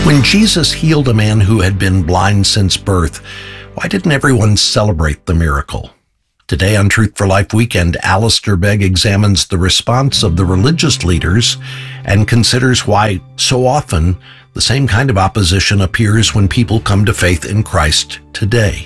When Jesus healed a man who had been blind since birth, why didn't everyone celebrate the miracle? Today on Truth for Life Weekend, Alistair Begg examines the response of the religious leaders and considers why so often the same kind of opposition appears when people come to faith in Christ today.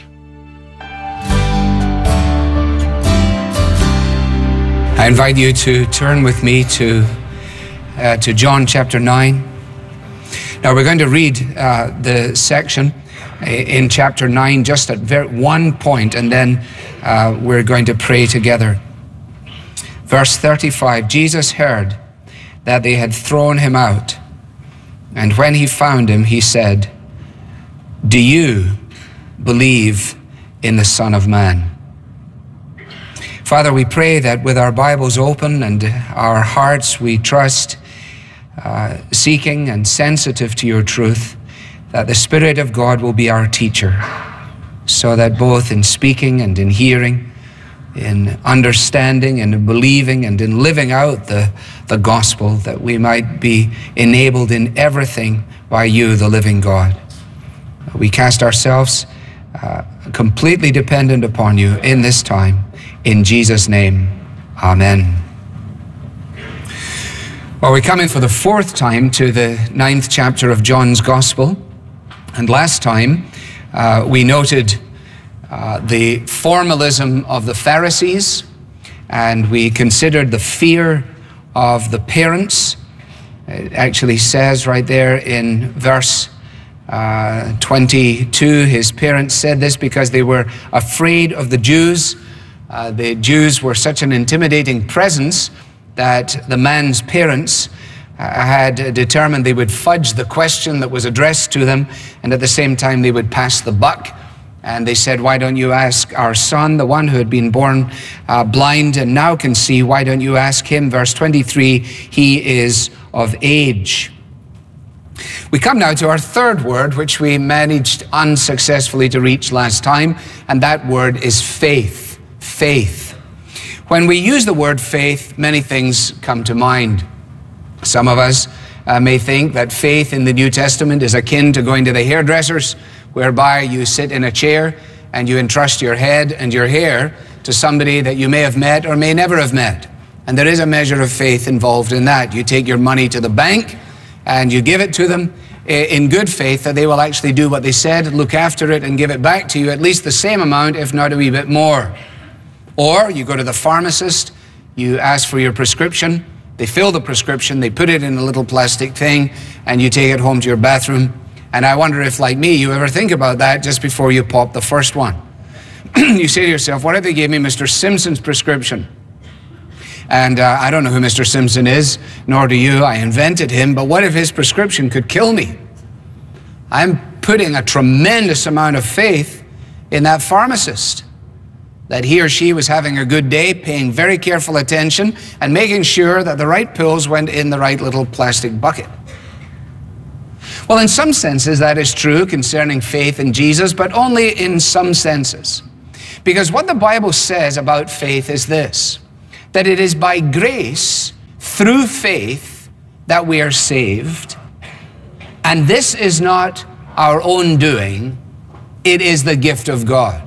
I invite you to turn with me to John chapter 9. Now we're going to read the section in chapter 9 just at one point, and then we're going to pray together. Verse 35, Jesus heard that they had thrown him out, and when he found him, he said, "Do you believe in the Son of Man?" Father, we pray that with our Bibles open and our hearts we trust, seeking and sensitive to your truth, that the Spirit of God will be our teacher, so that both in speaking and in hearing, in understanding and in believing and in living out the gospel, that we might be enabled in everything by you, the living God. We cast ourselves completely dependent upon you in this time. In Jesus' name, amen. Well, we're coming for the fourth time to the 9th chapter of John's Gospel. And last time, we noted the formalism of the Pharisees, and we considered the fear of the parents. It actually says right there in verse 22, his parents said this because they were afraid of the Jews. The Jews were such an intimidating presence that the man's parents had determined they would fudge the question that was addressed to them, and at the same time they would pass the buck. And they said, "Why don't you ask our son, the one who had been born blind and now can see, why don't you ask him?" Verse 23, he is of age. We come now to our third word, which we managed unsuccessfully to reach last time, and that word is faith. Faith. When we use the word faith, many things come to mind. Some of us may think that faith in the New Testament is akin to going to the hairdressers, whereby you sit in a chair and you entrust your head and your hair to somebody that you may have met or may never have met. And there is a measure of faith involved in that. You take your money to the bank and you give it to them in good faith that they will actually do what they said, look after it, and give it back to you at least the same amount, if not a wee bit more. Or you go to the pharmacist, you ask for your prescription, they fill the prescription, they put it in a little plastic thing, and you take it home to your bathroom. And I wonder if, like me, you ever think about that just before you pop the first one. You say to yourself, what if they gave me Mr. Simpson's prescription? And I don't know who Mr. Simpson is, nor do you. I invented him, but what if his prescription could kill me? I'm putting a tremendous amount of faith in that pharmacist, that he or she was having a good day, paying very careful attention, and making sure that the right pills went in the right little plastic bucket. Well, in some senses, that is true concerning faith in Jesus, but only in some senses. Because what the Bible says about faith is this, that it is by grace, through faith, that we are saved. And this is not our own doing, it is the gift of God.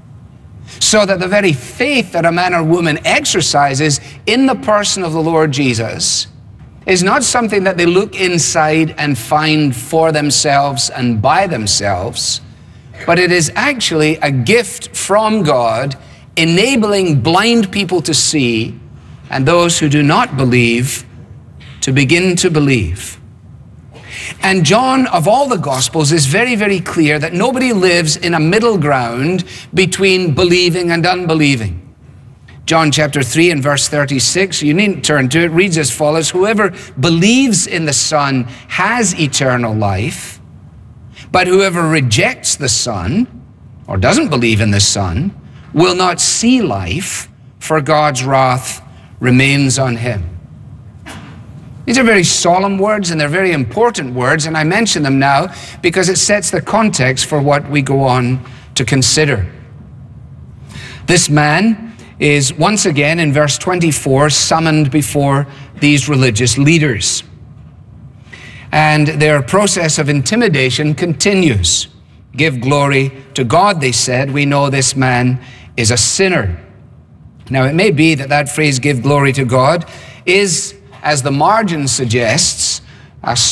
So that the very faith that a man or woman exercises in the person of the Lord Jesus is not something that they look inside and find for themselves and by themselves, but it is actually a gift from God, enabling blind people to see and those who do not believe to begin to believe. And John, of all the Gospels, is very, very clear that nobody lives in a middle ground between believing and unbelieving. John chapter 3 and verse 36, you needn't turn to it, reads as follows, "Whoever believes in the Son has eternal life, but whoever rejects the Son, or doesn't believe in the Son, will not see life, for God's wrath remains on him." These are very solemn words, and they're very important words, and I mention them now because it sets the context for what we go on to consider. This man is once again in verse 24 summoned before these religious leaders. and their process of intimidation continues. Give glory to God, they said. We know this man is a sinner. Now, it may be that that phrase, give glory to God, is, as the margin suggests, a